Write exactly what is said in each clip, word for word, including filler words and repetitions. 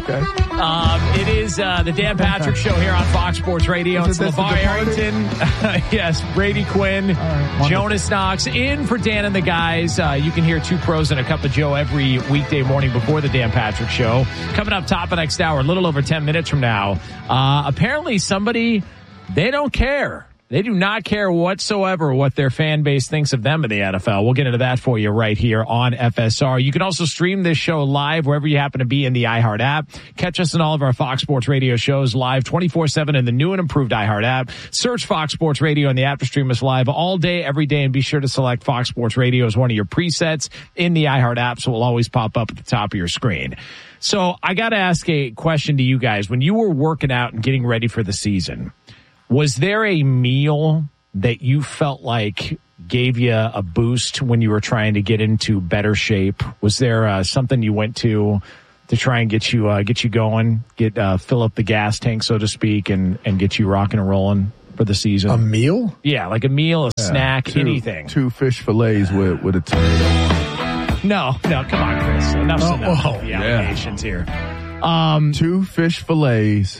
Okay. Um, it is uh, the Dan Patrick Show here on Fox Sports Radio. It's LeVar Arrington. Yes, Brady Quinn, right, Jonas Knox in for Dan and the guys. Uh, you can hear Two Pros and a Cup of Joe every weekday morning before the Dan Patrick Show. Coming up top of next hour, a little over ten minutes from now. Uh, apparently somebody, they don't care. They do not care whatsoever what their fan base thinks of them in the N F L. We'll get into that for you right here on F S R. You can also stream this show live wherever you happen to be in the iHeart app. Catch us in all of our Fox Sports Radio shows live twenty-four seven in the new and improved iHeart app. Search Fox Sports Radio in the app to stream us live all day, every day, and be sure to select Fox Sports Radio as one of your presets in the iHeart app, so it will always pop up at the top of your screen. So I got to ask a question to you guys. When you were working out and getting ready for the season, was there a meal that you felt like gave you a boost when you were trying to get into better shape? Was there uh, something you went to to try and get you uh, get you going, get uh, fill up the gas tank, so to speak, and, and get you rocking and rolling for the season? A meal? Yeah, like a meal, a yeah, snack, two, anything. Two fish fillets with, with a tomato. No, no, come on, Chris. Enough's oh, enough oh, of the yeah. allegations here. Um, two fish fillets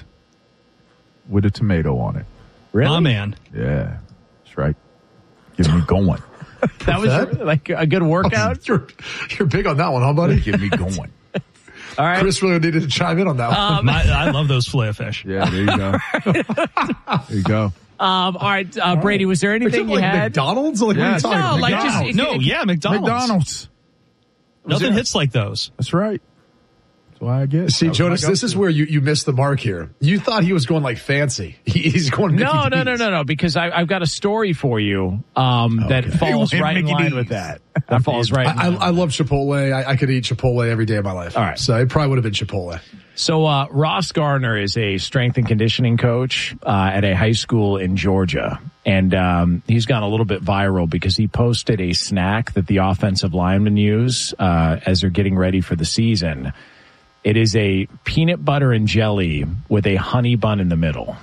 with a tomato on it. Really? My man. Yeah, that's right. Get me going. That was that? like a good workout? Oh, you're, you're big on that one, huh, buddy? Get me going. All right. Chris really needed to chime in on that um, one. My, I love those filet fish. Yeah, there you go. There you go. Um, all right, uh, Brady, was there anything you like had? McDonald's? Like, yes. what are you talking no, about? like McDonald's. just, No, yeah, McDonald's. McDonald's. Nothing hits like those. That's right. That's why I get. See, Jonas, this is where you, you missed the mark here. You thought he was going like fancy. He, he's going Mickey No, no, D's. no, no, no, because I, I've got a story for you um, Okay. that falls Hey, right in Mickey line D's. with that. That falls right in I, I, line. I love Chipotle. I, I could eat Chipotle every day of my life. All right. So it probably would have been Chipotle. So uh, Ross Garner is a strength and conditioning coach uh, at a high school in Georgia. And um, he's gone a little bit viral because he posted a snack that the offensive linemen use uh, as they're getting ready for the season. It is a peanut butter and jelly with a honey bun in the middle.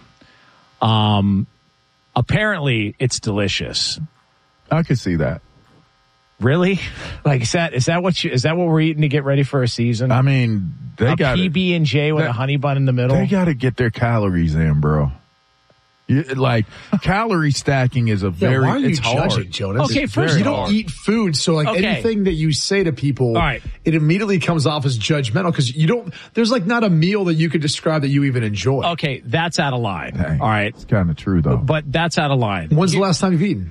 Um, apparently, it's delicious. I can see that. Really? Like, is that is that what you is that what we're eating to get ready for a season? I mean, they got P B and J with they, a honey bun in the middle. They got to get their calories in, bro. You, like calorie stacking is a very. Yeah, why are you it's judging, hard. Jonas? Okay, It's first you you don't don't eat food, so like Okay. anything that you say to people, All right. it immediately comes off as judgmental because you don't. There's like not a meal that you could describe that you even enjoy. Okay, that's out of line. Dang, All right, it's kind of true though. but that's out of line. When's the last time you've eaten?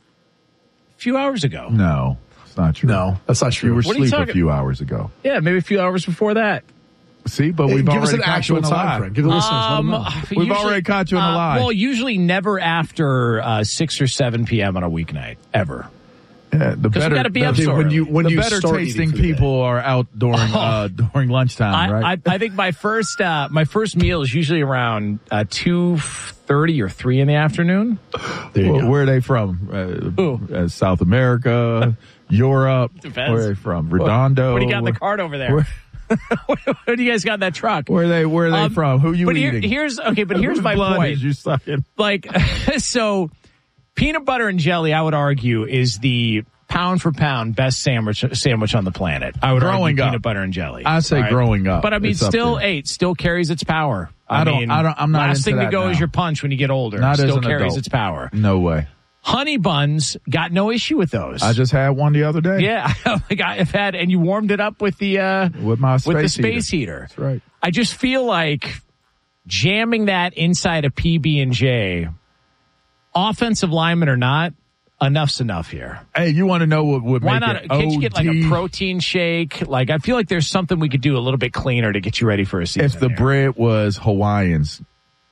A few hours ago. No, it's not true. No, that's not true. You were What are you asleep a talking- few hours ago. Yeah, maybe a few hours before that. See, but Hey, we've give already us an caught you actual in a lie. time frame. Give the listeners let them know. We've usually- already caught you in a uh, lie. Well, usually never after uh, six or seven p.m. on a weeknight, ever. Yeah, the we better gotta be the, up so when early. you when the you better start tasting eating for the day. people are out during uh, during lunchtime, I, right? I, I think my first uh, my first meal is usually around uh, two thirty or three in the afternoon. There you where, go. where are they from? Uh, Who? uh, South America, Europe. Depends. Where are they from? Redondo. What do you got in the cart over there? Where, What do you guys got in that truck? where are they? Where are they Um, from? Who you but here- eating? here's okay, but here's Whose my blood point. is you sucking? Like, so peanut butter and jelly, I would argue, is the pound for pound best sandwich sandwich on the planet. I would Growing argue up. peanut butter and jelly. I say All right? growing up. But I mean, It's up still, there. hey, it still carries its power. I don't- mean, I don't- I'm not last into thing to that go now. is your punch when you get older. Not as still an carries adult. its power. No way. Honey buns, got no issue with those. I just had one the other day. yeah, like I've had, and you warmed it up with the uh, With my with the space space heater. heater. That's right. I just feel like jamming that inside a P B and J, offensive lineman or not, enough's enough here. Hey, you want to know what would Why make not? it Can't you get like a O D? protein shake? Like, I feel like there's something we could do a little bit cleaner to get you ready for a season. If the here. bread was Hawaiians,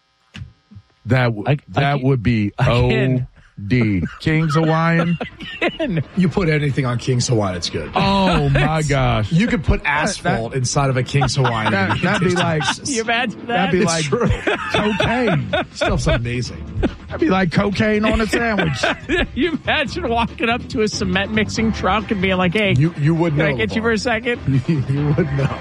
that w- I- that I- would be Again. O D. King's Hawaiian. You put anything on King's Hawaiian, it's good. Oh my gosh. You could put asphalt inside of a King's Hawaiian. That, that'd be like you imagine that? that'd be It's like true. cocaine. Stuff's amazing. That'd be like cocaine on a sandwich. you imagine walking up to a cement mixing truck and being like, "Hey, You you would can know. I get you for a second?" You would know.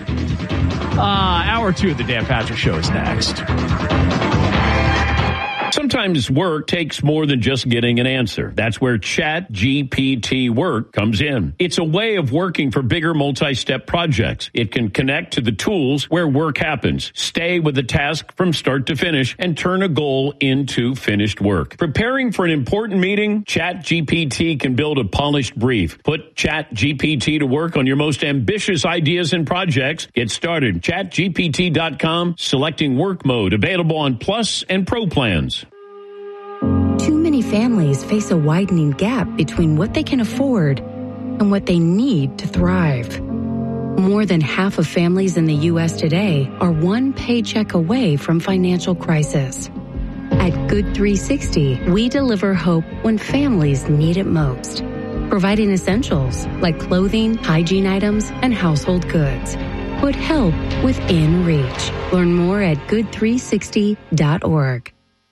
Uh, hour two of the Dan Patrick Show is next. Sometimes work takes more than just getting an answer. That's where ChatGPT Work comes in. It's a way of working for bigger multi-step projects. It can connect to the tools where work happens, stay with the task from start to finish, and turn a goal into finished work. Preparing for an important meeting? ChatGPT can build a polished brief. Put ChatGPT to work on your most ambitious ideas and projects. Get started. chat G P T dot com, selecting work mode, available on Plus and Pro plans. Too many families face a widening gap between what they can afford and what they need to thrive. More than half of families in the U S today are one paycheck away from financial crisis. At Good three sixty, we deliver hope when families need it most, providing essentials like clothing, hygiene items, and household goods. Put help within reach. Learn more at good three sixty dot org.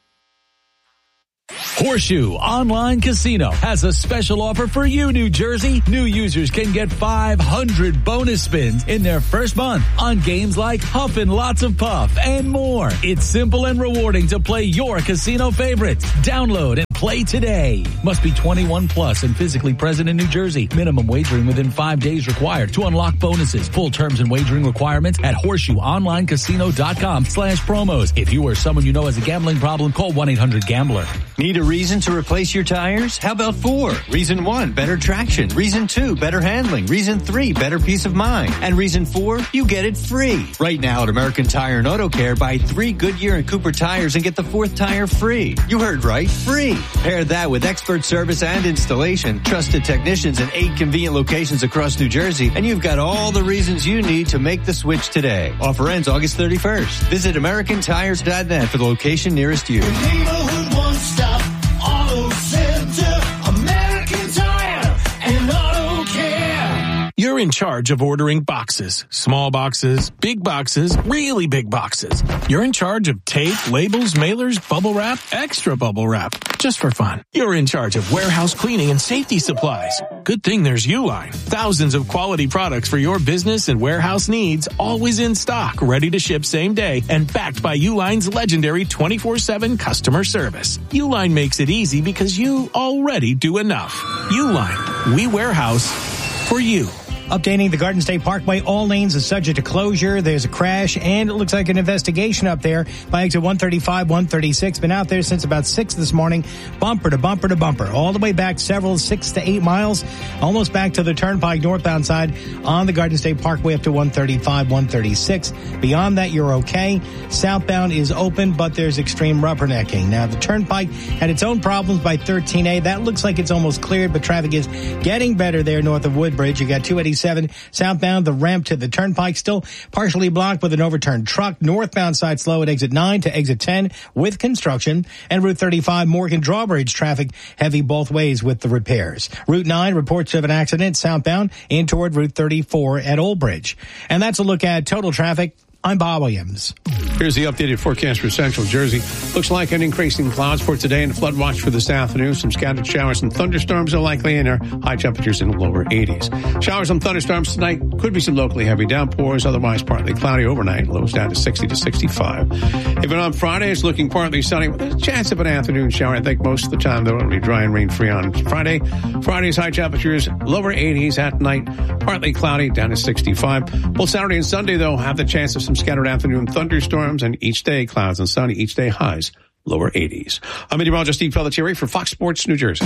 Horseshoe Online Casino has a special offer for you, New Jersey. New users can get five hundred bonus spins in their first month on games like Huffin' Lots of Puff and more. It's simple and rewarding to play your casino favorites. Download and play today. Must be twenty-one plus and physically present in New Jersey. Minimum wagering within five days required to unlock bonuses. Full terms and wagering requirements at horseshoe online casino dot com slash promos. If you or someone you know has a gambling problem, call one eight hundred gambler. Need a reason to replace your tires? How about four? Reason one, better traction. Reason two, better handling. Reason three, better peace of mind. And reason four, you get it free. Right now at American Tire and Auto Care, buy three Goodyear and Cooper tires and get the fourth tire free. You heard right, free. Pair that with expert service and installation, trusted technicians in eight convenient locations across New Jersey, and you've got all the reasons you need to make the switch today. Offer ends August thirty-first. Visit American Tires dot net for the location nearest you. Neighborhood one-stop auto center, American Tire and Auto Care. You're in charge of ordering boxes, small boxes, big boxes, really big boxes. You're in charge of tape, labels, mailers, bubble wrap, extra bubble wrap, just for fun. You're in charge of warehouse cleaning and safety supplies. Good thing there's Uline. Thousands of quality products for your business and warehouse needs, always in stock, ready to ship same day, and backed by Uline's legendary twenty-four seven customer service. Uline makes it easy because you already do enough. Uline, we warehouse for you. Updating the Garden State Parkway, all lanes are subject to closure. There's a crash, and it looks like an investigation up there by exit one thirty-five, one thirty-six. Been out there since about six this morning, bumper to bumper to bumper, all the way back several, six to eight miles, almost back to the Turnpike northbound side on the Garden State Parkway up to one thirty-five, one thirty-six. Beyond that, you're okay. Southbound is open, but there's extreme rubbernecking. Now, the Turnpike had its own problems by thirteen A. That looks like it's almost cleared, but traffic is getting better there north of Woodbridge. You got two eighty-seven southbound, the ramp to the Turnpike still partially blocked with an overturned truck. Northbound side slow at exit nine to exit ten with construction. And Route thirty-five Morgan Drawbridge traffic heavy both ways with the repairs. Route nine reports of an accident southbound in toward Route thirty-four at Old Bridge. And that's a look at total traffic. I'm Bob Williams. Here's the updated forecast for Central Jersey. Looks like an increase in clouds for today and a flood watch for this afternoon. Some scattered showers and thunderstorms are likely in our high temperatures in the lower eighties. Showers and thunderstorms tonight. Could be some locally heavy downpours. Otherwise, partly cloudy overnight. Lows down to sixty to sixty-five. Even on Friday, it's looking partly sunny with a chance of an afternoon shower. I think most of the time, though, it'll be dry and rain-free on Friday. Friday's high temperatures, lower eighties at night. Partly cloudy, down to sixty-five. Both Saturday and Sunday, though, have the chance of some scattered afternoon thunderstorms, and each day clouds and sunny, each day highs lower eighties. I'm meteorologist Steve Pelletieri for Fox Sports New Jersey.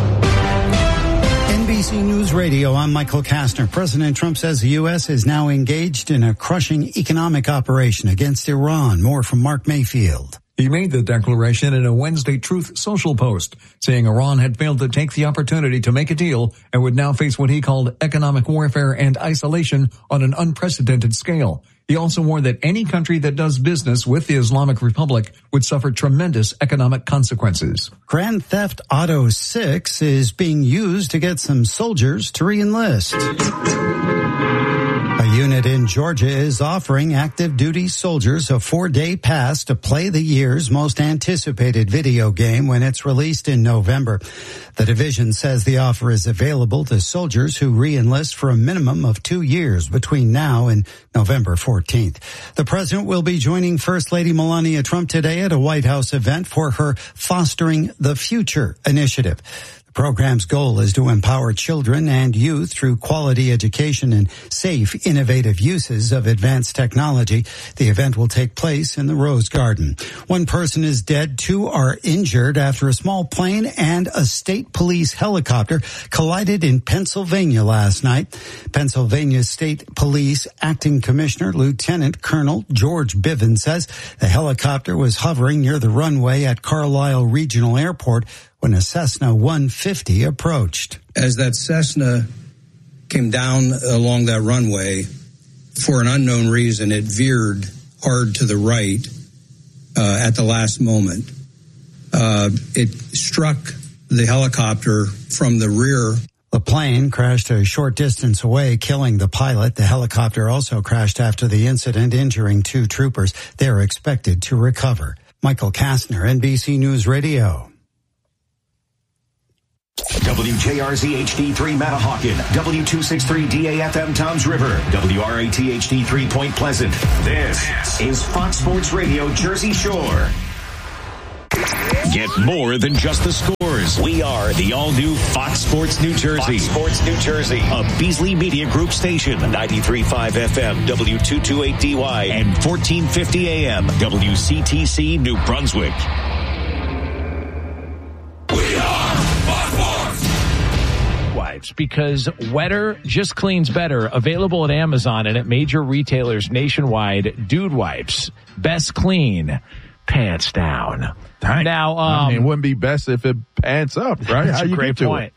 N B C News Radio, I'm Michael Kastner. President Trump says the U S is now engaged in a crushing economic operation against Iran. More from Mark Mayfield. He made the declaration in a Wednesday Truth Social post, saying Iran had failed to take the opportunity to make a deal and would now face what he called economic warfare and isolation on an unprecedented scale. He also warned that any country that does business with the Islamic Republic would suffer tremendous economic consequences. Grand Theft Auto six is being used to get some soldiers to re-enlist. A unit in Georgia is offering active duty soldiers a four-day pass to play the year's most anticipated video game when it's released in November. The division says the offer is available to soldiers who re-enlist for a minimum of two years between now and November fourteenth. The president will be joining First Lady Melania Trump today at a White House event for her Fostering the Future initiative. The program's goal is to empower children and youth through quality education and safe, innovative uses of advanced technology. The event will take place in the Rose Garden. One person is dead, two are injured after a small plane and a state police helicopter collided in Pennsylvania last night. Pennsylvania State Police Acting Commissioner Lieutenant Colonel George Bivens says the helicopter was hovering near the runway at Carlisle Regional Airport when a Cessna one fifty approached. As that Cessna came down along that runway, for an unknown reason, it veered hard to the right uh, at the last moment. Uh, it struck the helicopter from the rear. The plane crashed a short distance away, killing the pilot. The helicopter also crashed after the incident, injuring two troopers. They are expected to recover. Michael Kastner, N B C News Radio. W J R Z H D three Matahawkin, W two sixty-three D A F M Toms River, W R A T H D three Point Pleasant. This is Fox Sports Radio Jersey Shore. Get more than just the scores. We are the all-new Fox Sports New Jersey. Fox Sports New Jersey, a Beasley Media Group station, ninety-three point five F M, W two twenty-eight D Y, and fourteen fifty A M, W C T C New Brunswick. Wipes, because wetter just cleans better. Available at Amazon and at major retailers nationwide. Dude Wipes, best clean, pants down. Dang. Now, um, I mean, it wouldn't be best if it pants up, right? That's How a you great get to point.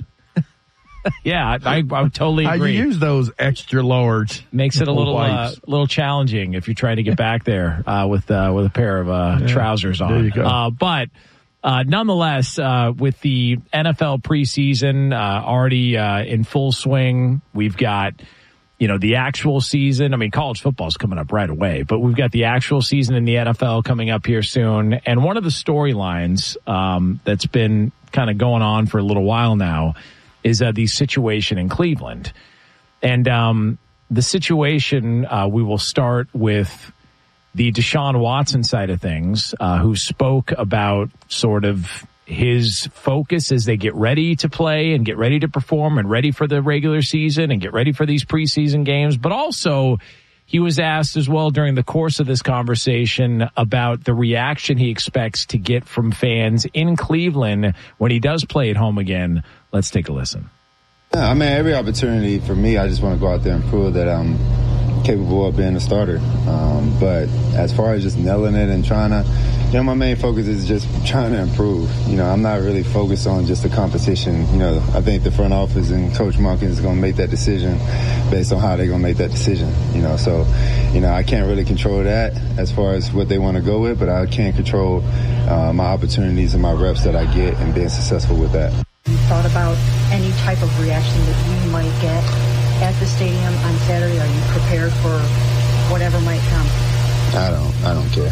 Yeah, I, I would totally agree. How you use those extra large? Makes it a little, uh, wipes. little challenging if you're trying to get back there uh, with uh, with a pair of uh, Yeah. trousers on. There you go. Uh, but. Uh, nonetheless, uh, with the N F L preseason uh, already uh, in full swing, we've got, you know, the actual season. I mean, college football is coming up right away, but we've got the actual season in the N F L coming up here soon. And one of the storylines um, that's been kind of going on for a little while now is uh, the situation in Cleveland. And um, the situation, uh, we will start with the Deshaun Watson side of things, uh, who spoke about sort of his focus as they get ready to play and get ready to perform and ready for the regular season and get ready for these preseason games. But also he was asked as well during the course of this conversation about the reaction he expects to get from fans in Cleveland when he does play at home again. Let's take a listen. Yeah, I mean, every opportunity for me, I just want to go out there and prove that I'm capable of being a starter. Um, but as far as just nailing it and trying to, you know, my main focus is just trying to improve. You know, I'm not really focused on just the competition. You know, I think the front office and Coach Monken is going to make that decision based on how they're going to make that decision. You know, so, you know, I can't really control that as far as what they want to go with, but I can control uh, my opportunities and my reps that I get and being successful with that. You thought about any type of reaction that you might get at the stadium on Saturday? Are you prepared for whatever might come? I don't. I don't care.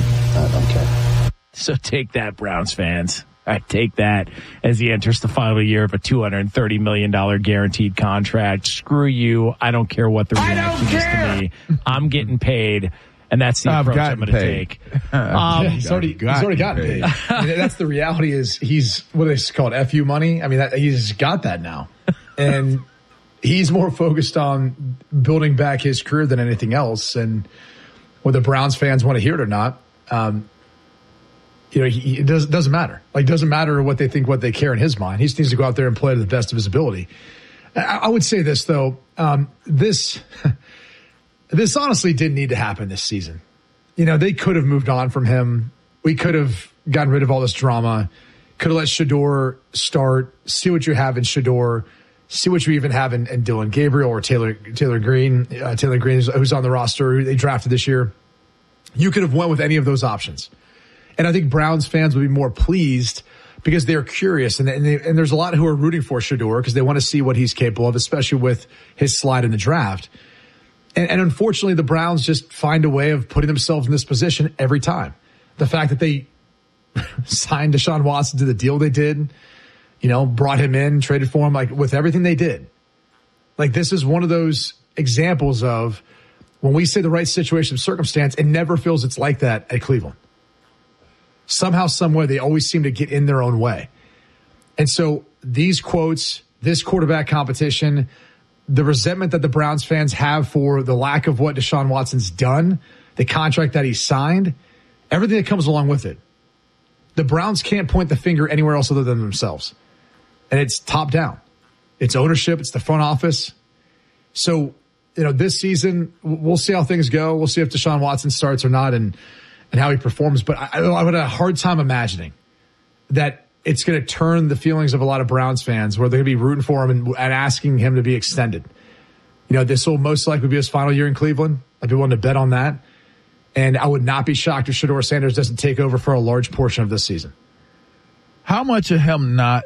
I don't care. So take that, Browns fans. I take that as he enters the final year of a two hundred thirty million dollars guaranteed contract. Screw you. I don't care what the reaction is to me. I'm getting paid. And that's the I've approach I'm going to paid. take. Um, Um, he's already, he's already gotten paid. I mean, that's the reality is he's, what do they call it, F U money? I mean, that, he's got that now. And he's more focused on building back his career than anything else. And whether Browns fans want to hear it or not, um, you know, he, he, it does, doesn't matter. Like, it doesn't matter what they think, what they care in his mind. He just needs to go out there and play to the best of his ability. I, I would say this, though. Um, this... This honestly didn't need to happen this season. You know, they could have moved on from him. We could have gotten rid of all this drama. Could have let Shedeur start, see what you have in Shedeur, see what you even have in, in Dylan Gabriel or Taylor Taylor Green. Uh, Taylor Green, who's on the roster, who they drafted this year. You could have went with any of those options. And I think Browns fans would be more pleased because they're curious. And, and, they, and there's a lot who are rooting for Shedeur because they want to see what he's capable of, especially with his slide in the draft. And, and unfortunately, the Browns just find a way of putting themselves in this position every time. The fact that they signed Deshaun Watson to the deal they did, you know, brought him in, traded for him, like with everything they did. Like this is one of those examples of when we say the right situation of circumstance, it never feels it's like that at Cleveland. Somehow, somewhere, they always seem to get in their own way. And so these quotes, this quarterback competition, the resentment that the Browns fans have for the lack of what Deshaun Watson's done, the contract that he signed, everything that comes along with it. The Browns can't point the finger anywhere else other than themselves. And it's top down. It's ownership. It's the front office. So, you know, this season, we'll see how things go. We'll see if Deshaun Watson starts or not and, and how he performs. But I, I would have a hard time imagining that it's going to turn the feelings of a lot of Browns fans where they're going to be rooting for him and, and asking him to be extended. You know, this will most likely be his final year in Cleveland. I'd be willing to bet on that. And I would not be shocked if Shedeur Sanders doesn't take over for a large portion of this season. How much of him not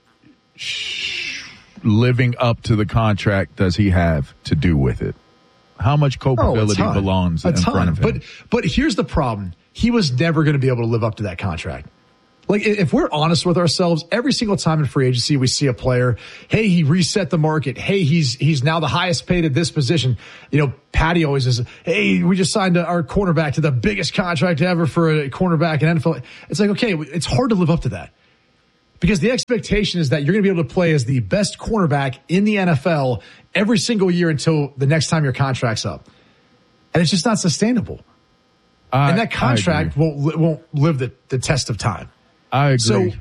sh- living up to the contract does he have to do with it? How much culpability oh, belongs a in ton. front of him? But, but here's the problem. He was never going to be able to live up to that contract. Like, if we're honest with ourselves, every single time in free agency we see a player, hey, he reset the market. Hey, he's he's now the highest paid at this position. You know, Patty always is, hey, we just signed our cornerback to the biggest contract ever for a cornerback in N F L. It's like, okay, it's hard to live up to that. Because the expectation is that you're going to be able to play as the best cornerback in the N F L every single year until the next time your contract's up. And it's just not sustainable. I, and that contract won't won't live the, the test of time. I agree. So,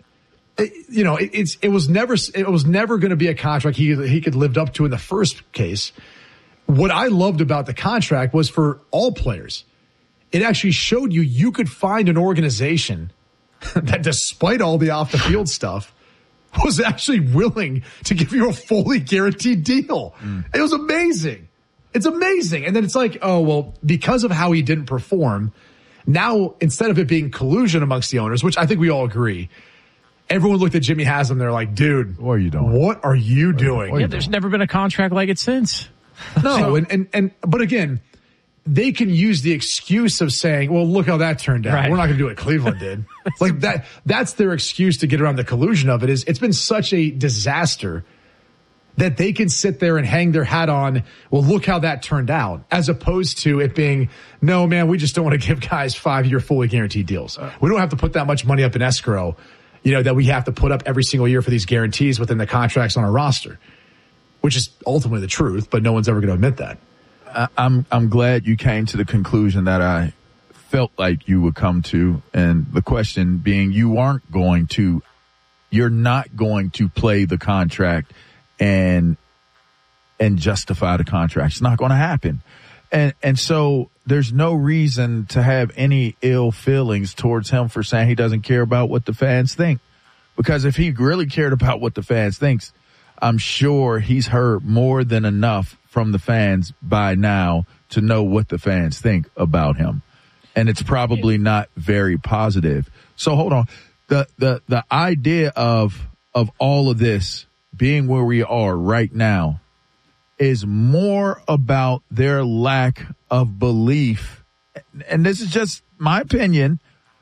it, you know, it, it's it was never it was never going to be a contract he he could lived up to in the first case. What I loved about the contract was for all players, it actually showed you you could find an organization that, despite all the off the field stuff, was actually willing to give you a fully guaranteed deal. Mm. It was amazing. It's amazing. And then it's like, oh well, because of how he didn't perform. Now, instead of it being collusion amongst the owners, which I think we all agree, everyone looked at Jimmy Haslam. They're like, dude, what are you doing? What are you doing? Yeah, there's never been a contract like it since. No, so, and, and, and, but again, they can use the excuse of saying, well, look how that turned out. Right. We're not going to do what Cleveland did. Like that, that's their excuse to get around the collusion of it. Is it's been such a disaster that they can sit there and hang their hat on, well, look how that turned out, as opposed to it being, no, man, we just don't want to give guys five-year fully guaranteed deals. We don't have to put that much money up in escrow, you know, that we have to put up every single year for these guarantees within the contracts on our roster, which is ultimately the truth, but no one's ever going to admit that. I, I'm I'm glad you came to the conclusion that I felt like you would come to, and the question being, you aren't going to, you're not going to play the contract and and justify the contract. It's not going to happen. And and so there's no reason to have any ill feelings towards him for saying he doesn't care about what the fans think. Because if he really cared about what the fans thinks, I'm sure he's heard more than enough from the fans by now to know what the fans think about him. And it's probably not very positive. So hold on. The the the idea of of all of this being where we are right now is more about their lack of belief. And this is just my opinion.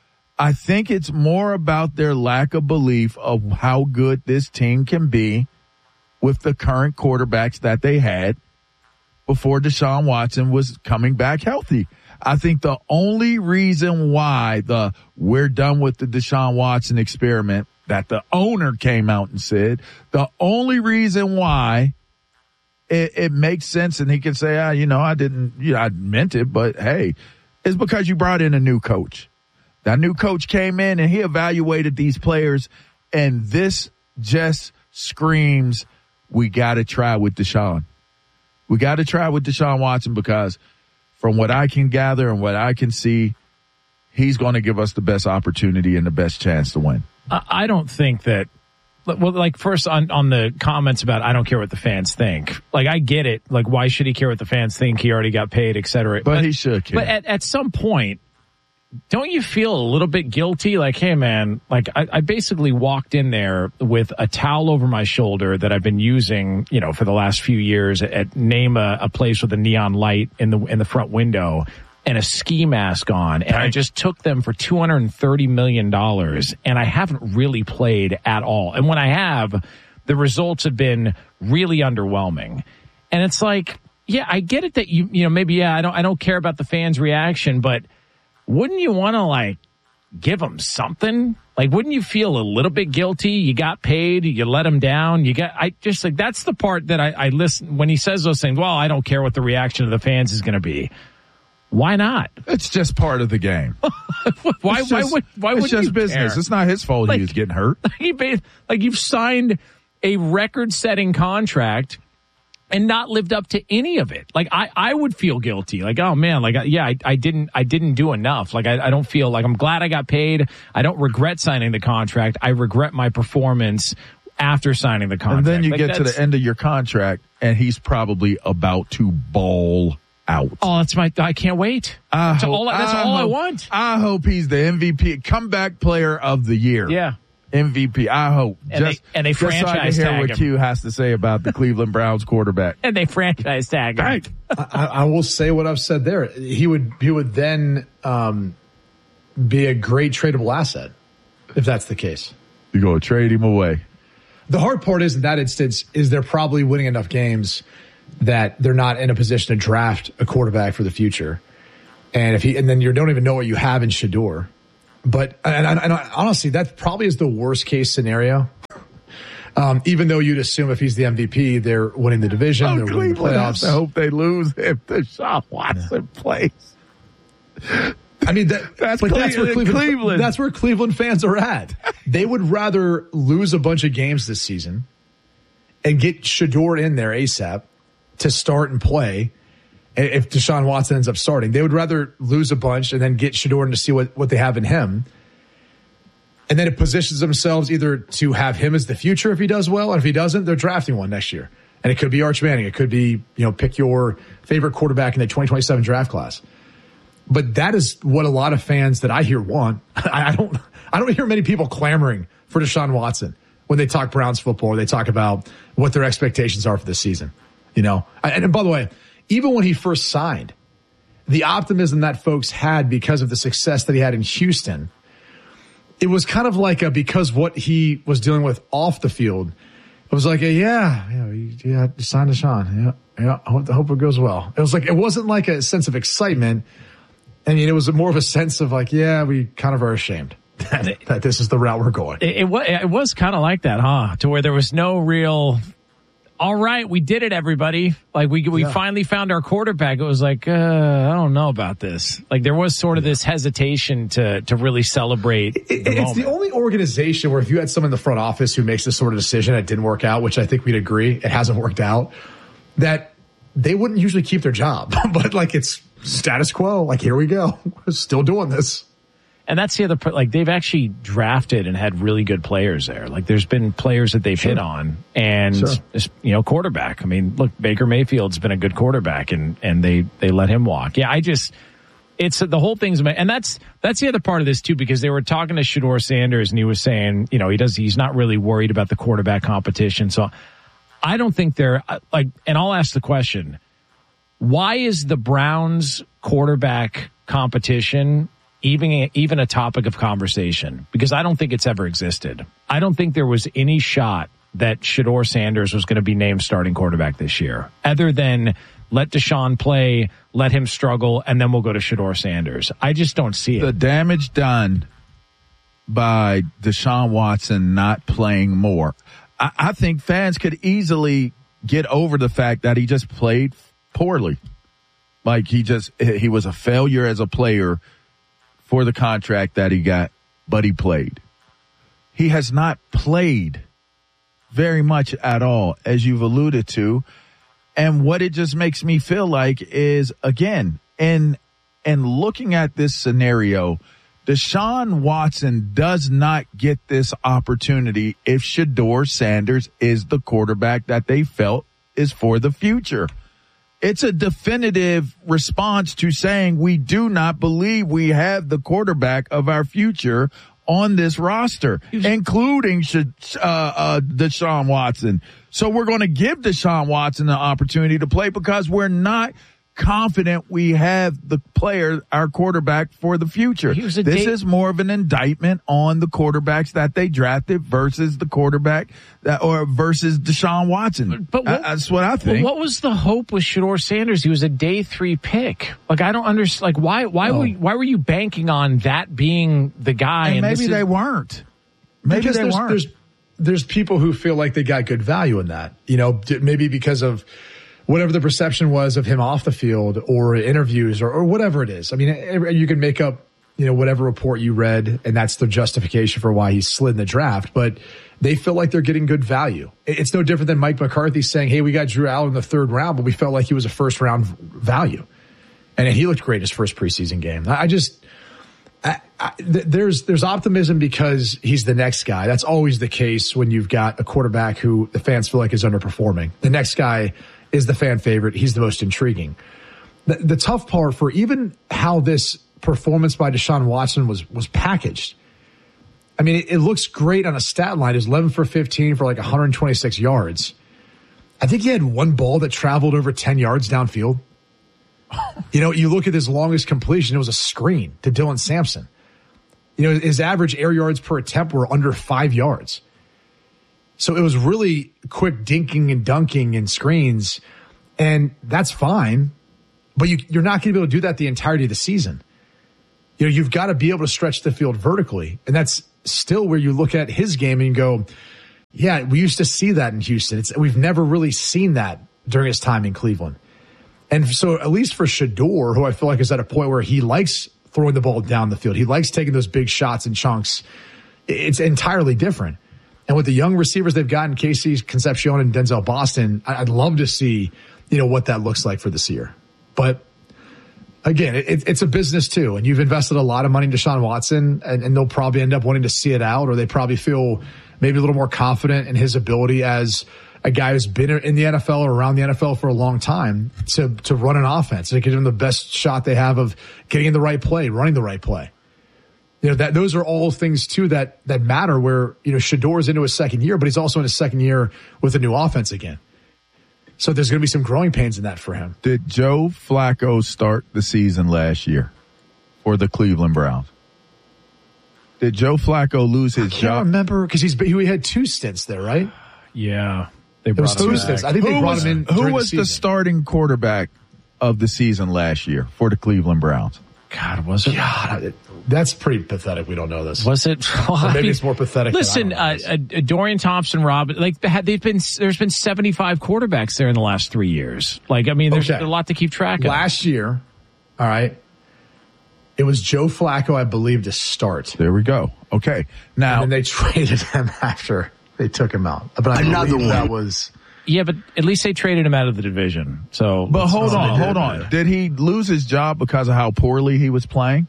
I think it's more about their lack of belief of how good this team can be with the current quarterbacks that they had before Deshaun Watson was coming back healthy. I think the only reason why the we're done with the Deshaun Watson experiment that the owner came out and said, the only reason why it, it makes sense and he can say, ah, you know, I didn't, you know, I meant it, but hey, is because you brought in a new coach. That new coach came in and he evaluated these players, and this just screams, we got to try with Deshaun. We got to try with Deshaun Watson because from what I can gather and what I can see, he's going to give us the best opportunity and the best chance to win. I don't think that, well, like first on, on the comments about I don't care what the fans think. Like, I get it. Like, why should he care what the fans think? He already got paid, et cetera. But, but he should care. But at, at some point, don't you feel a little bit guilty? Like, hey, man, like I, I basically walked in there with a towel over my shoulder that I've been using, you know, for the last few years at, at name a, a place with a neon light in the in the front window and a ski mask on. And I just took them for two hundred thirty million dollars and I haven't really played at all. And when I have, the results have been really underwhelming. And it's like, yeah, I get it that you, you know, maybe, yeah, I don't, I don't care about the fans' reaction, but wouldn't you want to, like, give them something? Like, wouldn't you feel a little bit guilty? You got paid, you let them down, you got, I just, like, that's the part that I, I listen, when he says those things, well, I don't care what the reaction of the fans is going to be. Why not? It's just part of the game. why, just, why would, why would It's just you business. care? It's not his fault like, he was getting hurt. He paid, like, you've signed a record-setting contract and not lived up to any of it. Like, I, I would feel guilty. Like, oh man, like, yeah, I, I didn't, I didn't do enough. Like, I, I don't feel like I'm glad I got paid. I don't regret signing the contract. I regret my performance after signing the contract. And then you like, get to the end of your contract and he's probably about to ball out. Oh, that's my, I can't wait. I that's hope, all, that's I all hope, I want. I hope he's the M V P, comeback player of the year. Yeah. M V P. I hope. And just, they, and they just so I can franchise hear tag what him. Q has to say about the Cleveland Browns quarterback. And they franchise tag him. Right. I, I will say what I've said there. He would he would then um, be a great tradable asset if that's the case. You go trade him away. The hard part is in that instance is they're probably winning enough games that they're not in a position to draft a quarterback for the future. And if he and then you don't even know what you have in Shedeur. But and, and, and honestly, that probably is the worst case scenario. Um, even though you'd assume if he's the M V P, they're winning the division, Oh, they're winning the Cleveland has playoffs. to hope they lose if Deshaun Watson plays. I mean, that, That's but that's where Cleveland- Cleveland, Cleveland. That's where Cleveland fans are at. They would rather lose a bunch of games this season and get Shedeur in there ASAP to start and play. If Deshaun Watson ends up starting, they would rather lose a bunch and then get Shedeur in to see what, what they have in him. And then it positions themselves either to have him as the future if he does well, and if he doesn't, they're drafting one next year. And it could be Arch Manning. It could be, you know, pick your favorite quarterback in the twenty twenty-seven draft class. But that is what a lot of fans that I hear want. I don't, I don't hear many people clamoring for Deshaun Watson when they talk Browns football or they talk about what their expectations are for this season. You know, and, and by the way, even when he first signed, the optimism that folks had because of the success that he had in Houston, it was kind of like a, because what he was dealing with off the field, it was like, a, yeah, yeah, you, yeah, sign Deshaun. Yeah, yeah, I hope, I hope it goes well. It was like, it wasn't like a sense of excitement. I mean, it was more of a sense of like, yeah, we kind of are ashamed that, that this is the route we're going. It, it, wa- it was kind of like that, huh? To where there was no real, all right, we did it, everybody. Like, we we Yeah. finally found our quarterback. It was like, uh, I don't know about this. Like, there was sort of this hesitation to to really celebrate It, the it's moment. the only organization where if you had someone in the front office who makes this sort of decision, it didn't work out, which I think we'd agree it hasn't worked out, that they wouldn't usually keep their job. But like, it's status quo. Like, here we go. We're still doing this. And that's the other part. Like, they've actually drafted and had really good players there. Like, there's been players that they've Sure. hit on, and Sure. just, you know, quarterback. I mean, look, Baker Mayfield's been a good quarterback, and and they they let him walk. Yeah, I just, it's the whole thing's, and that's that's the other part of this too, because they were talking to Shedeur Sanders, and he was saying, you know, he does, he's not really worried about the quarterback competition. So I don't think they're like, and I'll ask the question: why is the Browns quarterback competition even even a topic of conversation? Because I don't think it's ever existed. I don't think there was any shot that Shedeur Sanders was going to be named starting quarterback this year, other than let Deshaun play, let him struggle, and then we'll go to Shedeur Sanders. I just don't see it. The damage done by Deshaun Watson not playing more. I, I think fans could easily get over the fact that he just played poorly. Like he just, he was a failure as a player for the contract that he got, but he played. He has not played very much at all, as you've alluded to. And what it just makes me feel like is, again, in, in looking at this scenario, Deshaun Watson does not get this opportunity if Shedeur Sanders is the quarterback that they felt is for the future. It's a definitive response to saying we do not believe we have the quarterback of our future on this roster, including uh, uh, Deshaun Watson. So we're going to give Deshaun Watson the opportunity to play because we're not confident we have the player, our quarterback, for the future. This day- is more of an indictment on the quarterbacks that they drafted versus the quarterback that, or versus Deshaun Watson. But what, I, that's what I think. What was the hope with Shedeur Sanders? He was a day three pick. Like, I don't understand. Like, why? Why no. were why were you banking on that being the guy? And, and maybe they is- weren't. Maybe because they there's, weren't. There's, there's people who feel like they got good value in that. You know, maybe because of whatever the perception was of him off the field or interviews or, or whatever it is. I mean, you can make up, you know, whatever report you read, and that's the justification for why he slid in the draft. But they feel like they're getting good value. It's no different than Mike McCarthy saying, hey, we got Drew Allen in the third round, but we felt like he was a first round value. And he looked great his first preseason game. I just, I, I, th- there's, there's optimism because he's the next guy. That's always the case when you've got a quarterback who the fans feel like is underperforming. The next guy is the fan favorite. He's the most intriguing. The, the tough part for even how this performance by Deshaun Watson was, was packaged. I mean, it, it looks great on a stat line. It's eleven for fifteen for like one hundred twenty-six yards. I think he had one ball that traveled over ten yards downfield. You know, you look at his longest completion, it was a screen to Dylan Sampson. You know, his average air yards per attempt were under five yards. So it was really quick dinking and dunking and screens, and that's fine, but you, you're not going to be able to do that the entirety of the season. You know, you've got to be able to stretch the field vertically, and that's still where you look at his game and you go, yeah, we used to see that in Houston. It's, we've never really seen that during his time in Cleveland. And so at least for Shedeur, who I feel like is at a point where he likes throwing the ball down the field, he likes taking those big shots in chunks, it's entirely different. And with the young receivers they've gotten, Casey Concepcion and Denzel Boston, I'd love to see, you know, what that looks like for this year. But again, it, it's a business too. And you've invested a lot of money in Deshaun Watson, and, and they'll probably end up wanting to see it out, or they probably feel maybe a little more confident in his ability as a guy who's been in the N F L or around the N F L for a long time to, to run an offense. To give them the best shot they have of getting in the right play, running the right play. You know, that those are all things too that, that matter where, you know, Shedeur's into his second year, but he's also in his second year with a new offense again. So there's going to be some growing pains in that for him. Did Joe Flacco start the season last year for the Cleveland Browns? Did Joe Flacco lose his I can't job? remember because he's he had two stints there, right? Yeah. They It was brought him two back. stints. I think they Who brought was, him in who during was the, the season. starting quarterback of the season last year for the Cleveland Browns? God, was it? God, it- that's pretty pathetic. We don't know this. Was it? Well, Or I maybe mean, it's more pathetic. Listen, than I don't know uh, this. uh, Dorian Thompson, Rob, like they had, they've been, there's been seventy-five quarterbacks there in the last three years. Like, I mean, there's Okay. a lot to keep track of. Last year, all right, it was Joe Flacco, I believe, to start. There we go. Okay. Now, And then they traded him after they took him out. But I Another believe one. that was Yeah, but at least they traded him out of the division. So, but hold Oh, on, they hold did, on. yeah. Did he lose his job because of how poorly he was playing?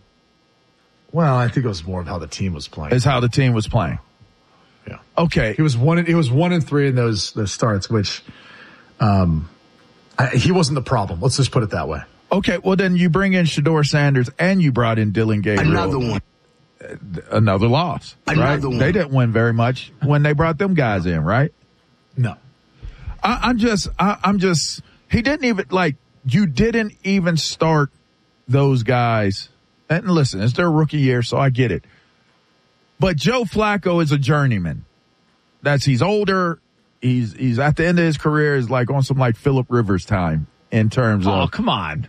well, I think it was more of how the team was playing. Is how the team was playing. Yeah. Okay. He was one. He was one and three in those those starts, which, um, I, he wasn't the problem. Let's just put it that way. Okay. Well, then you bring in Shedeur Sanders and you brought in Dylan Gabriel. Another one. Another loss. Another right? one. They didn't win very much when they brought them guys in, right? No. I, I'm just, I, I'm just, he didn't even, like, you didn't even start those guys. And listen, it's their rookie year, so I get it. But Joe Flacco is a journeyman. That's, he's older. He's, he's at the end of his career is like on some like Phillip Rivers time in terms oh, of, come on.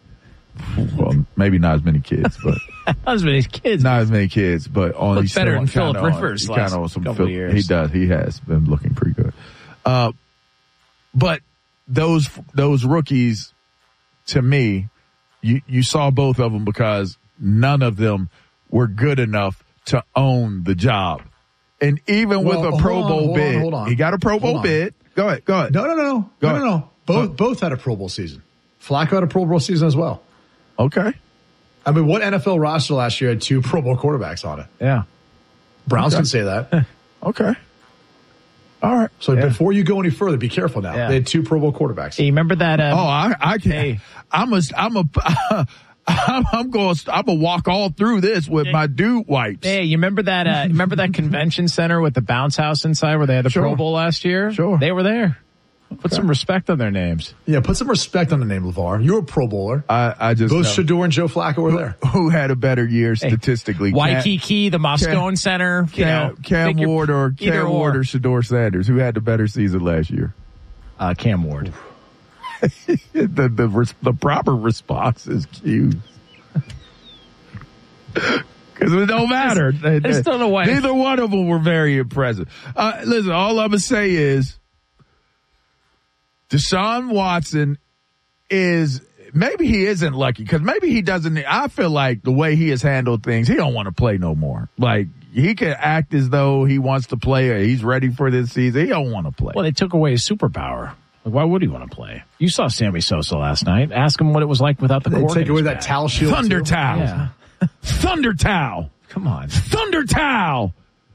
well, maybe not as many kids, but Not as many kids. not as many kids, but on Looked he's better still than kinda Phillip on- Rivers he's last kinda on some couple of Phil- years. He does. He has been looking pretty good. Uh, but those those rookies, to me, you you saw both of them because none of them were good enough to own the job. And even Well, with a hold Pro on, Bowl hold on, bid, hold on. he got a Pro Hold Bowl on. bid. Go ahead. Go ahead. No, no, no, no, Go no, ahead. no, no. Both Uh, both had a Pro Bowl season. Flacco had a Pro Bowl season as well. Okay. I mean, what N F L roster last year had two Pro Bowl quarterbacks on it? Yeah. Browns Okay. can say that. Okay. All right. So Yeah. before you go any further, be careful now. Yeah. They had two Pro Bowl quarterbacks. Hey, you remember that? Um, Oh, I, I can. Hey. I'm a. I'm a. I'm, I'm going. I'm gonna walk all through this with my dude wipes. Hey, you remember that? Uh, remember that convention center with the bounce house inside where they had the Sure. Pro Bowl last year? Sure. They were there. Put Okay. some respect on their names. Yeah, put some respect on the name LeVar. You're a Pro Bowler. I, I just Both know. Shador and Joe Flacco were there. Who had a better year statistically? Waikiki, the Moscone Cam- Center. You Cam, know, Cam pick your- Ward or either Cam Ward or Shador Sanders? Who had the better season last year? Uh, Cam Ward. the the res- the proper response is Q. Because it don't matter. I just don't know why. Neither one of them were very impressive. Uh, listen, all I'm gonna say is Deshaun Watson is maybe he isn't lucky because maybe he doesn't. I feel like the way he has handled things, he don't want to play no more. Like he can act as though he wants to play or he's ready for this season. He don't want to play. Well, they took away his superpower. Like, why would he want to play? You saw Sammy Sosa last night. Ask him what it was like without the They cord. take in away his that bag. towel shield. Thunder too. towel. Yeah. Thunder towel. Come on. Thunder towel.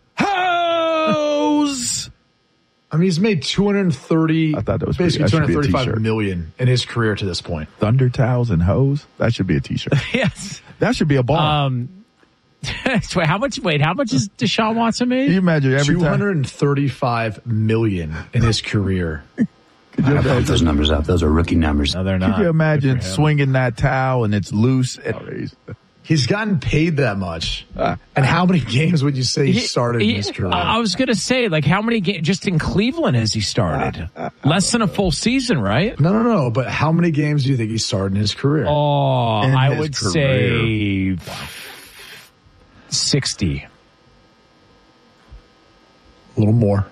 Hose. I mean, he's made two hundred thirty. I thought that was pretty- basically that two should be a hundred thirty-five t-shirt. million in his career to this point. Thunder towels and hose. That should be a t-shirt. Yes. That should be a ball. Um, wait, how much? Wait, how much is Deshaun Watson made? Can you imagine every two time? hundred thirty-five million in his career. Could you I put imagine, those numbers up. Those are rookie numbers. No, they're not. could you imagine Good for him. swinging that towel and it's loose? And, He's gotten paid that much. Ah. And how many games would you say he, He- started he- in his career? I was going to say, like, how many games just in Cleveland has he started? Less than a full season, right? no, no, no. But how many games do you think he started in his career? Oh, In I his would career. say sixty. A little more.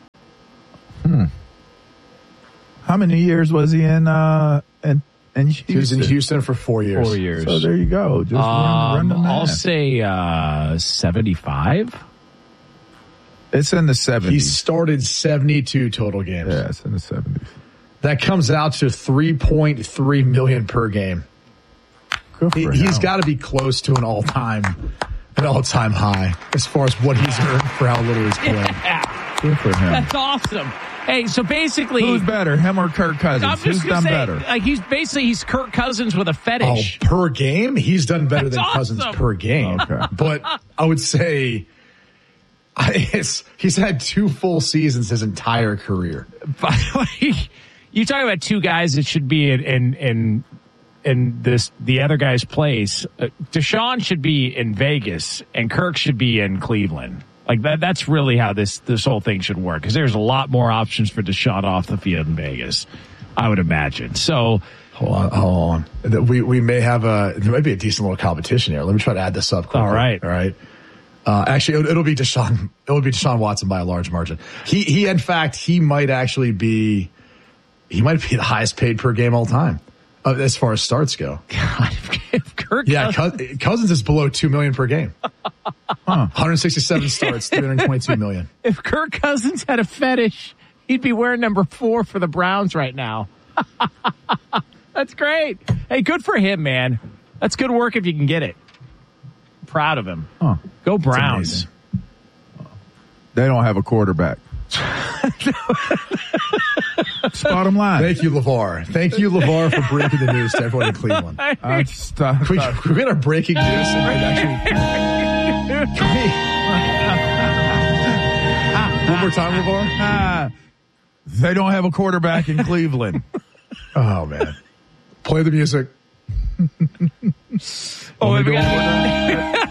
How many years was he in? Uh, in, in Houston? He was in Houston for four years. Four years. So there you go. Just run, run the Um, math. I'll say uh, seventy-five. It's in the He seventies. started seventy-two total games. Yeah, it's in the seventies. That comes out to three point three million per game. Good for He, him. he's got to be close to an all-time, an all-time high as far as what he's earned for how little he's played. Yeah, Good for him. that's awesome. Hey, so basically, Who's better, him or Kirk Cousins? I'm Who's just gonna done say, better? like, he's basically he's Kirk Cousins with a Oh, fetish. per game, he's done better That's than Cousins awesome. per game. Okay. But I would say I, it's, he's had two full seasons his entire career. By the way, you talk about two guys that should be in in in, in this the other guy's place. Uh, Deshaun should be in Vegas, and Kirk should be in Cleveland. Like that. That's really how this this whole thing should work. Because there's a lot more options for Deshaun off the field in Vegas, I would imagine. So. Hold on, hold on. We we may have a there might be a decent little competition here. Let me try to add this up quickly. All right. all right. Uh, actually, it'll, it'll be Deshaun. It'll be Deshaun Watson by a large margin. He he. In fact, he might actually be. He might be the highest paid per game all time, uh, as far as starts go. God, if Kirk Yeah, Cousins, Cousins is below two million per game. Huh. one hundred sixty-seven starts, three hundred twenty-two million. If Kirk Cousins had a fetish, he'd be wearing number four for the Browns right now. That's great. Hey, good for him, man. That's good work if you can get it. Proud of him. Huh. Go Browns. They don't have a quarterback. Bottom line. Thank you, LeVar. Thank you, LeVar, for breaking the news to everyone in Cleveland. I just thought- we, we got our breaking news. And it actually, one more time, LeVar. Ah, they don't have a quarterback in Cleveland. Oh man, play the music. Oh, Let we me got go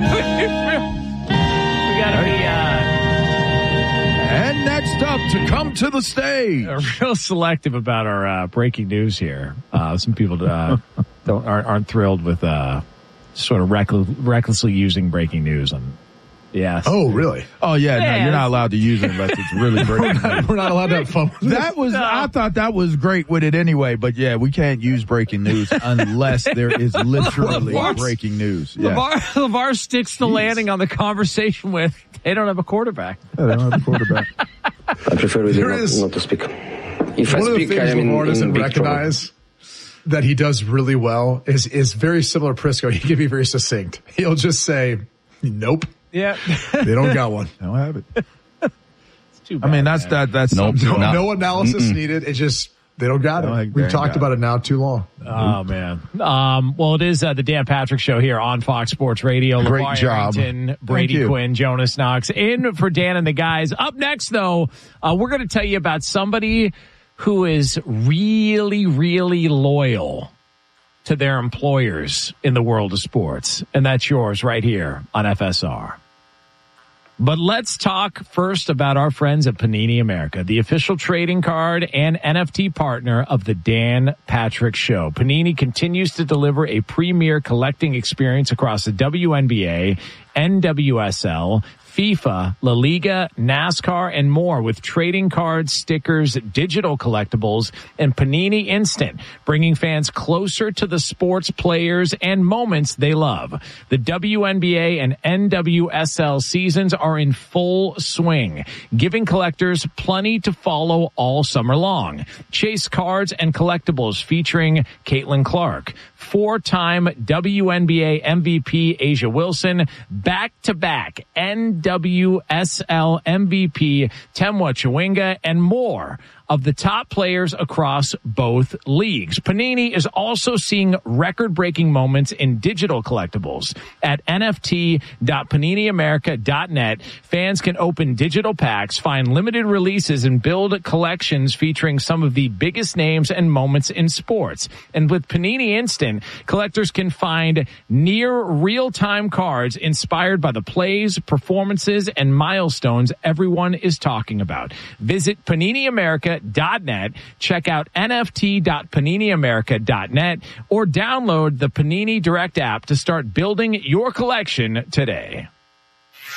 we got to be uh, And next up to come to the stage. uh, real selective about our uh, breaking news here. Uh, some people uh, don't aren't, aren't thrilled with uh, sort of reckless, recklessly using breaking news on. Yes. Oh, really? Oh yeah, no, Yeah. you're not allowed to use it unless it's really We're breaking. not, we're not allowed to have fun with this. That was, I thought that was great with it anyway, but yeah, we can't use breaking news unless there is literally What? breaking news. Yeah. LeVar, LeVar sticks the landing on the conversation with they don't have a quarterback. Yeah, they don't have a quarterback. I prefer really There not, is- not to speak. If I One of the speak, I things am in, LeVar in doesn't big trouble. recognize that he does really well is is very similar to Prisco. He can be very succinct. He'll just say, "Nope, Yeah. they don't got one." They don't have it. Too bad, I mean, that's man. that. That's no, something. no, no analysis Mm-mm. needed. It's just they don't got it. Like We've talked about it. it now too long. Oh man. Um, well, it is uh, the Dan Patrick Show here on Fox Sports Radio. Great LeVar job. Arrington, Brady Quinn, Jonas Knox in for Dan and the guys. Up next, though, uh, we're going to tell you about somebody who is really, really loyal to their employers in the world of sports, and that's yours right here on F S R. But let's talk first about our friends at Panini America, the official trading card and N F T partner of the Dan Patrick Show. Panini continues to deliver a premier collecting experience across the W N B A, N W S L, FIFA, La Liga, NASCAR, and more with trading cards, stickers, digital collectibles, and Panini Instant, bringing fans closer to the sports players and moments they love. The W N B A and N W S L seasons are in full swing, giving collectors plenty to follow all summer long. Chase cards and collectibles featuring Caitlin Clark, four-time W N B A M V P Asia Wilson, back-to-back N W S L M V P Temwa Chawinga, and more of the top players across both leagues. Panini is also seeing record-breaking moments in digital collectibles. At N F T dot panini america dot net, fans can open digital packs, find limited releases, and build collections featuring some of the biggest names and moments in sports. And with Panini Instant, collectors can find near real-time cards inspired by the plays, performances, and milestones everyone is talking about. Visit panini america dot net, check out N F T dot panini america dot net, or download the Panini Direct app to start building your collection today.